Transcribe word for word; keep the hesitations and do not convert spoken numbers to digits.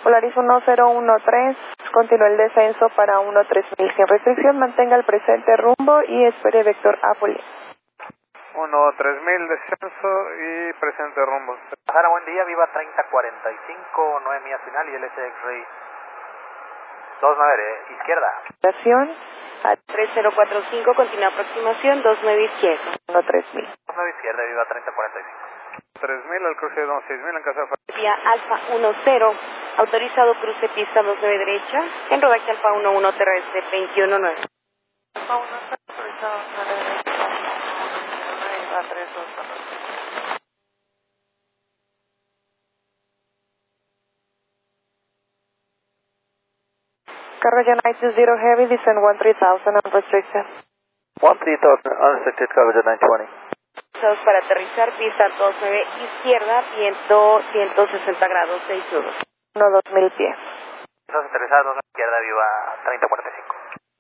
Polaris uno cero uno tres, continúa el descenso para uno tres mil. Sin restricción, mantenga el presente rumbo y espere vector Apple. uno tres mil, descenso y presente rumbo. Sahara, buen día, Viva treinta cuarenta y cinco, nueve millas final y L S X-Ray dos nueve, eh, izquierda. Estación a tres cero cuatro cinco, continúa aproximación, dos nueve izquierda. uno tres mil. dos nueve izquierda, Viva treinta cuarenta y cinco. tres mil al cruce de seis mil en casa de Vía Alfa uno cero, autorizado cruce pista dos nueve derecha, en rodaje Alfa uno uno terrestre veintiuno nueve. Alfa uno cero, autorizado nueve derecha, a tres dos cuatro. Carro United Zero Heavy, descend one three thousand unrestricted. one three thousand, unrestricted coverage nine twenty. Autorizados para aterrizar, pista dos nueve izquierda, viento ciento sesenta grados, seis nudos. uno dos mil pies. Estás aterrizados, izquierda, Viva treinta cuarenta y cinco.